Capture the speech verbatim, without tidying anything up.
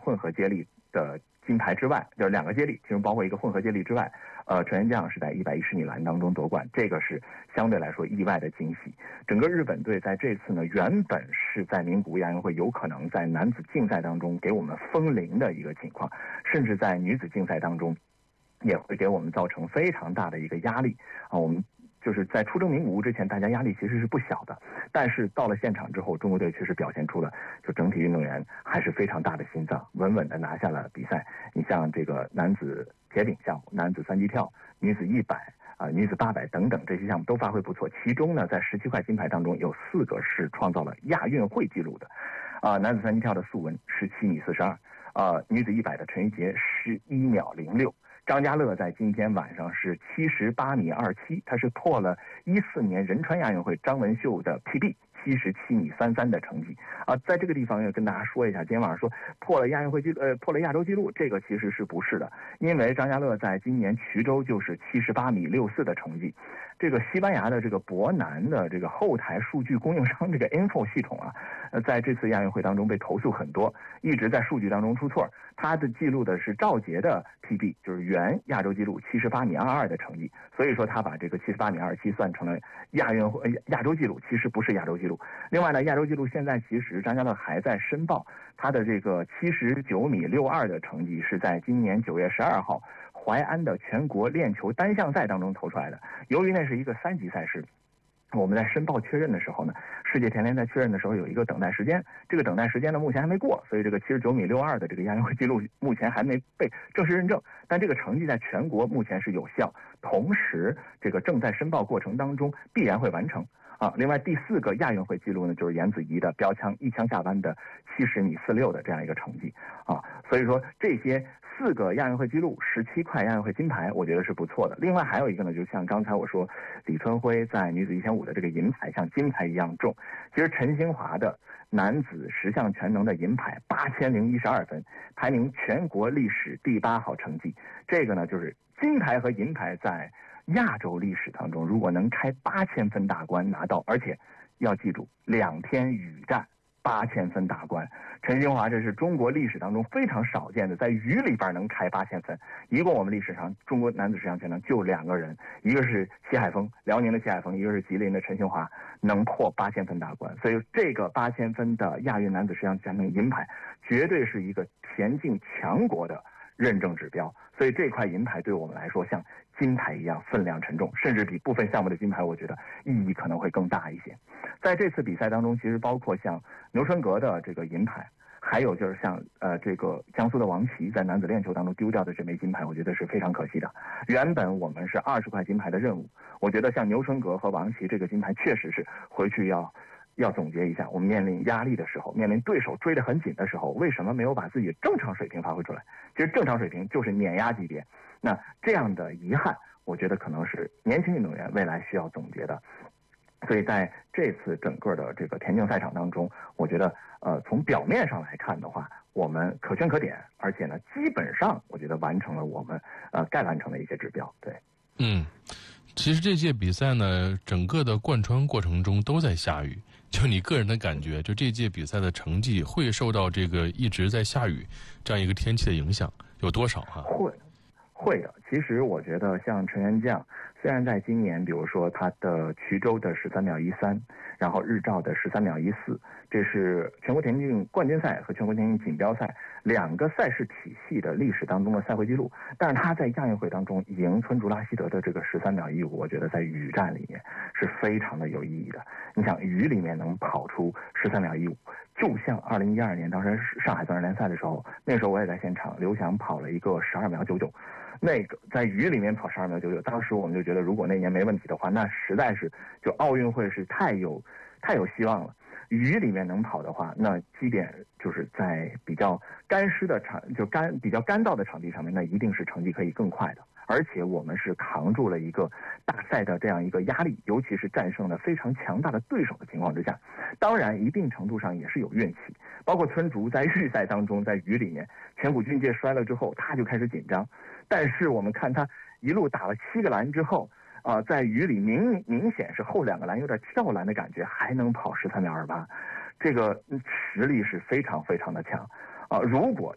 混合接力的金牌之外，就是两个接力，其中包括一个混合接力之外，呃，陈元将是在一百一十米栏当中夺冠，这个是相对来说意外的惊喜。整个日本队在这次呢，原本是在名古屋亚运会有可能在男子竞赛当中给我们封零的一个情况，甚至在女子竞赛当中也会给我们造成非常大的一个压力啊。我们就是在出征名古屋之前，大家压力其实是不小的，但是到了现场之后，中国队确实表现出了就整体运动员还是非常大的心脏，稳稳的拿下了比赛。你像这个男子铁饼项目、男子三级跳、女子一百啊、女子八百等等这些项目都发挥不错，其中呢，在十七块金牌当中有四个是创造了亚运会纪录的，啊、呃，男子三级跳的素文十七米四十二，呃，女子一百的陈玉洁十一秒零六。张家乐在今天晚上是七十八米二七，他是破了一四年仁川亚运会张文秀的 P B 七十七米三三的成绩啊。在这个地方要跟大家说一下，今天晚上说破了亚运会纪录，呃，破了亚洲纪录，这个其实是不是的？因为张家乐在今年衢州就是七十八米六四的成绩。这个西班牙的这个博南的这个后台数据供应商这个 Info 系统啊，呃，在这次亚运会当中被投诉很多，一直在数据当中出错。他的记录的是赵杰的 P B， 就是原亚洲纪录七十八米二二的成绩，所以说他把这个七十八米二七算成了亚运会亚洲纪录，其实不是亚洲纪录。另外呢，亚洲纪录现在其实张家乐还在申报他的这个七十九米六二的成绩是在今年九月十二号淮安的全国链球单项赛当中投出来的。由于那是一个三级赛事，我们在申报确认的时候呢，世界田联在确认的时候有一个等待时间，这个等待时间呢目前还没过，所以这个七十九米六二的这个亚运会纪录目前还没被正式认证，但这个成绩在全国目前是有效，同时这个正在申报过程当中必然会完成啊。另外第四个亚运会纪录呢，就是严子怡的标枪一枪下弯的七十米四六的这样一个成绩啊，所以说这些四个亚运会纪录，十七块亚运会金牌，我觉得是不错的。另外还有一个呢，就像刚才我说，李春辉在女子一千五的这个银牌像金牌一样重。其实陈兴华的男子十项全能的银牌八千零一十二分，排名全国历史第八好成绩。这个呢，就是金牌和银牌在亚洲历史当中，如果能开八千分大关拿到，而且要记住两天雨战。八千分大关，陈兴华这是中国历史当中非常少见的，在鱼里边能开八千分。一共我们历史上中国男子十项全能就两个人，一个是齐海峰，辽宁的齐海峰，一个是吉林的陈兴华，能破八千分大关。所以这个八千分的亚运男子十项全能银牌，绝对是一个田径强国的认证指标。所以这块银牌对我们来说像金牌一样分量沉重，甚至比部分项目的金牌我觉得意义可能会更大一些。在这次比赛当中，其实包括像牛春格的这个银牌，还有就是像呃这个江苏的王琦在男子链球当中丢掉的这枚金牌，我觉得是非常可惜的。原本我们是二十块金牌的任务，我觉得像牛春格和王琦这个金牌确实是回去要要总结一下，我们面临压力的时候，面临对手追得很紧的时候，为什么没有把自己正常水平发挥出来？其实正常水平就是碾压级别，那这样的遗憾，我觉得可能是年轻运动员未来需要总结的。所以在这次整个的这个田径赛场当中，我觉得呃从表面上来看的话，我们可圈可点，而且呢基本上我觉得完成了我们呃该完成的一些指标。对， 嗯，其实这届比赛呢，整个的贯穿过程中都在下雨。就你个人的感觉，就这届比赛的成绩会受到这个一直在下雨这样一个天气的影响有多少哈？ 会，会的。其实我觉得像陈元将，虽然在今年，比如说他的衢州的十三秒一三，然后日照的十三秒一四，这是全国田径冠军赛和全国田径锦标赛两个赛事体系的历史当中的赛会纪录，但是他在亚运会当中赢村竹拉希德的这个十三秒一五，我觉得在雨战里面是非常的有意义的。你想雨里面能跑出十三秒一五，就像二零一二年当时上海钻石联赛的时候，那时候我也在现场，刘翔跑了一个十二秒九九，那个在雨里面跑十二秒九九，当时我们就觉得如果那年没问题的话，那实在是就奥运会是太有太有希望了。雨里面能跑的话，那基点就是在比较干湿的场，就干比较干燥的场地上面，那一定是成绩可以更快的。而且我们是扛住了一个大赛的这样一个压力，尤其是战胜了非常强大的对手的情况之下，当然一定程度上也是有运气。包括村竹在预赛当中，在雨里面前谷俊介摔了之后，他就开始紧张，但是我们看他一路打了七个栏之后。啊、呃，在雨里明明显是后两个栏有点跳栏的感觉，还能跑十三秒二八，这个实力是非常非常的强啊、呃！如果